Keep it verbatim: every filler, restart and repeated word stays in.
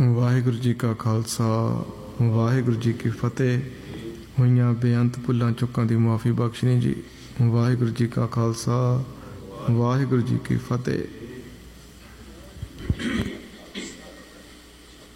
ਵਾਹਿਗੁਰੂ ਜੀ ਕਾ ਖਾਲਸਾ ਵਾਹਿਗੁਰੂ ਜੀ ਕੀ ਫਤਿਹ। ਹੋਈਆਂ ਬੇਅੰਤ ਭੁੱਲਾਂ ਚੁੱਕਾਂ ਦੀ ਮੁਆਫੀ ਬਖਸ਼ਣੀ ਜੀ। ਵਾਹਿਗੁਰੂ ਜੀ ਕਾ ਖਾਲਸਾ ਵਾਹਿਗੁਰੂ ਜੀ ਕੀ ਫਤਿਹ।